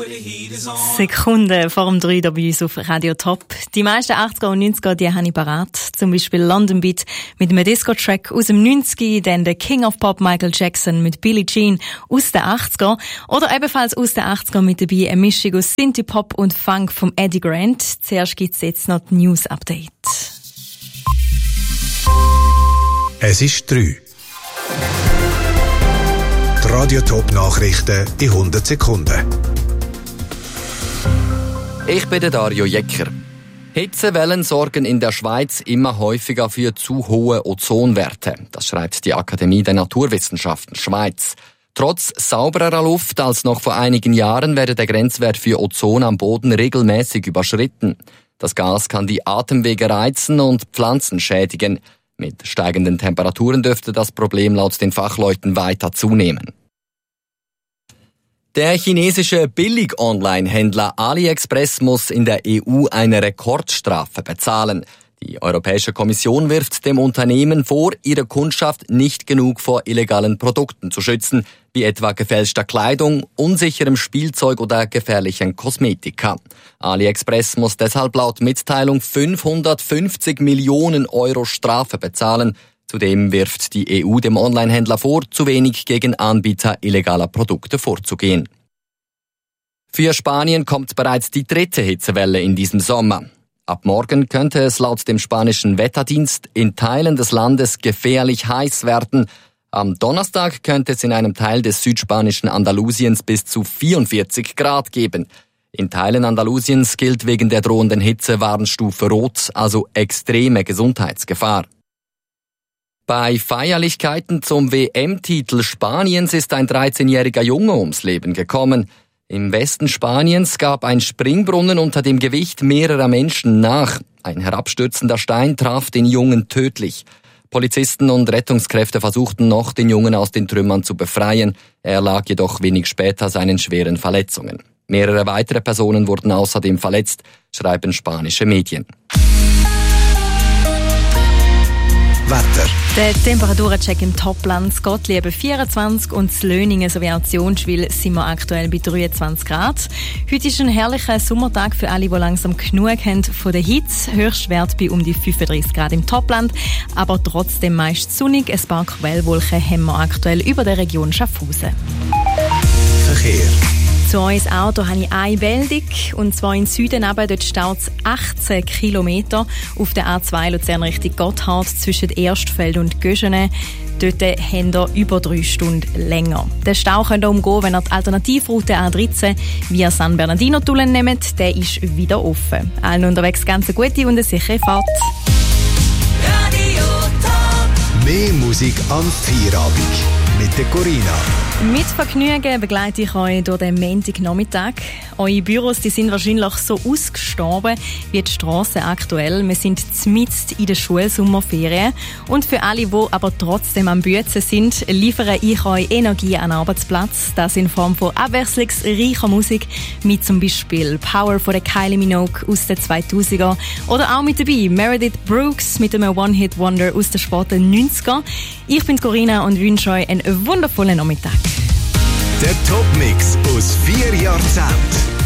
Sekunden vor dem 3 hier bei uns auf Radio Top. Die meisten 80er und 90er, die habe ich parat. Zum Beispiel London Beat mit einem Disco-Track aus dem 90er, dann der King of Pop Michael Jackson mit Billie Jean aus den 80er. Oder ebenfalls aus den 80er mit dabei eine Mischung aus Synthie-Pop und Funk vom Eddie Grant. Zuerst gibt's jetzt noch die News-Update. Es ist 3. Die Radio Top Nachrichten in 100 Sekunden. Ich bin der Dario Jecker. Hitzewellen sorgen in der Schweiz immer häufiger für zu hohe Ozonwerte. Das schreibt die Akademie der Naturwissenschaften Schweiz. Trotz saubererer Luft als noch vor einigen Jahren werde der Grenzwert für Ozon am Boden regelmäßig überschritten. Das Gas kann die Atemwege reizen und Pflanzen schädigen. Mit steigenden Temperaturen dürfte das Problem laut den Fachleuten weiter zunehmen. Der chinesische Billig-Online-Händler AliExpress muss in der EU eine Rekordstrafe bezahlen. Die Europäische Kommission wirft dem Unternehmen vor, ihre Kundschaft nicht genug vor illegalen Produkten zu schützen, wie etwa gefälschter Kleidung, unsicherem Spielzeug oder gefährlichen Kosmetika. AliExpress muss deshalb laut Mitteilung 550 Millionen Euro Strafe bezahlen. Zudem wirft die EU dem Onlinehändler vor, zu wenig gegen Anbieter illegaler Produkte vorzugehen. Für Spanien kommt bereits die 3. Hitzewelle in diesem Sommer. Ab morgen könnte es laut dem spanischen Wetterdienst in Teilen des Landes gefährlich heiß werden. Am Donnerstag könnte es in einem Teil des südspanischen Andalusiens bis zu 44 Grad geben. In Teilen Andalusiens gilt wegen der drohenden Hitze Warnstufe Rot, also extreme Gesundheitsgefahr. Bei Feierlichkeiten zum WM-Titel Spaniens ist ein 13-jähriger Junge ums Leben gekommen. Im Westen Spaniens gab ein Springbrunnen unter dem Gewicht mehrerer Menschen nach. Ein herabstürzender Stein traf den Jungen tödlich. Polizisten und Rettungskräfte versuchten noch, den Jungen aus den Trümmern zu befreien. Er lag jedoch wenig später seinen schweren Verletzungen. Mehrere weitere Personen wurden außerdem verletzt, schreiben spanische Medien. Wetter. Der Temperaturencheck im Topland, Gottlieb 24 und in Löningen sowie auch in Zionschwil sind wir aktuell bei 23 Grad. Heute ist ein herrlicher Sommertag für alle, die langsam genug haben von der Hitze. Höchstwert bei um die 35 Grad im Topland, aber trotzdem meist sonnig. Ein paar Quellwolken haben wir aktuell über der Region Schaffhausen. Verkehr. Zu uns auch, da habe ich eine Meldung, und zwar in Süden eben, dort staut es 18 Kilometer auf der A2 Luzern Richtung Gotthard zwischen Erstfeld und Göschene. Dort haben wir über 3 Stunden länger. Den Stau könnt ihr umgehen, wenn ihr die Alternativroute A13 via San Bernardino-Tunnel nehmt. Der ist wieder offen. Allen unterwegs ganz eine gute und eine sichere Fahrt. Radio Top. Mehr Musik am Feierabend mit der Corinna. Mit Vergnügen begleite ich euch durch den Montagnachmittag. Eure Büros, die sind wahrscheinlich so ausgestorben wie die Strassen aktuell. Wir sind mitten in der Schulsommerferien. Und für alle, die aber trotzdem am Bützen sind, liefere ich euch Energie an den Arbeitsplatz. Das in Form von abwechslungsreicher Musik, mit zum Beispiel Power von der Kylie Minogue aus den 2000er oder auch mit dabei Meredith Brooks mit einem One-Hit-Wonder aus den späten 90er. Ich bin Corinna und wünsche euch einen wundervollen Nachmittag. Der Top-Mix aus 4 Jahrzehnten.